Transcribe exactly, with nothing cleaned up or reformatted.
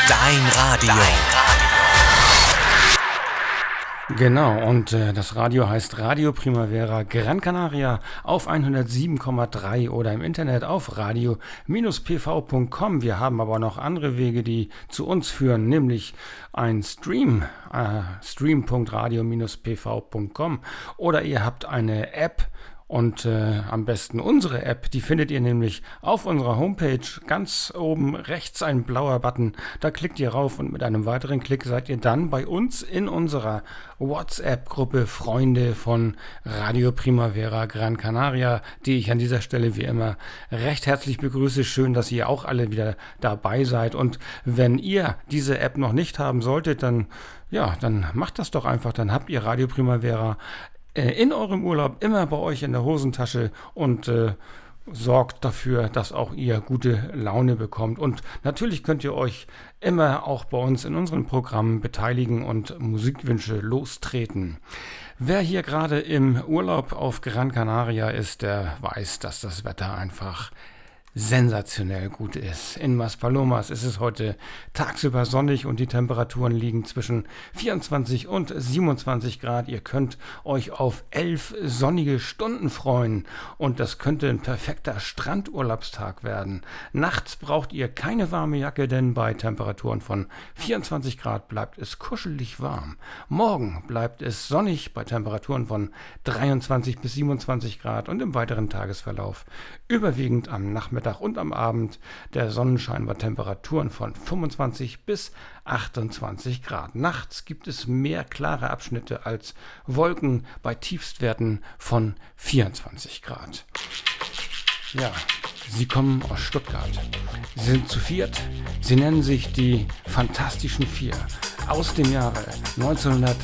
Dein Radio. Genau, und äh, das Radio heißt Radio Primavera Gran Canaria auf hundertsieben Komma drei oder im Internet auf radio Bindestrich p v Punkt com. Wir haben aber noch andere Wege, die zu uns führen, nämlich ein Stream, äh, stream Punkt radio Bindestrich p v Punkt com, oder ihr habt eine App. Und äh, am besten unsere App, die findet ihr nämlich auf unserer Homepage, ganz oben rechts ein blauer Button, da klickt ihr rauf und mit einem weiteren Klick seid ihr dann bei uns in unserer WhatsApp-Gruppe Freunde von Radio Primavera Gran Canaria, die ich an dieser Stelle wie immer recht herzlich begrüße. Schön, dass ihr auch alle wieder dabei seid, und wenn ihr diese App noch nicht haben solltet, dann, ja, dann macht das doch einfach, dann habt ihr Radio Primavera in eurem Urlaub immer bei euch in der Hosentasche und äh, sorgt dafür, dass auch ihr gute Laune bekommt. Und natürlich könnt ihr euch immer auch bei uns in unseren Programmen beteiligen und Musikwünsche lostreten. Wer hier gerade im Urlaub auf Gran Canaria ist, der weiß, dass das Wetter einfach sensationell gut ist. In Maspalomas ist es heute tagsüber sonnig und die Temperaturen liegen zwischen vierundzwanzig und siebenundzwanzig Grad. Ihr könnt euch auf elf sonnige Stunden freuen und das könnte ein perfekter Strandurlaubstag werden. Nachts braucht ihr keine warme Jacke, denn bei Temperaturen von vierundzwanzig Grad bleibt es kuschelig warm. Morgen bleibt es sonnig bei Temperaturen von dreiundzwanzig bis siebenundzwanzig Grad und im weiteren Tagesverlauf überwiegend am Nachmittag und am Abend der Sonnenschein bei Temperaturen von fünfundzwanzig bis achtundzwanzig Grad. Nachts gibt es mehr klare Abschnitte als Wolken bei Tiefstwerten von vierundzwanzig Grad. Ja, sie kommen aus Stuttgart. Sie sind zu viert. Sie nennen sich die Fantastischen Vier. Aus dem Jahre neunzehnhundertsechsundachtzig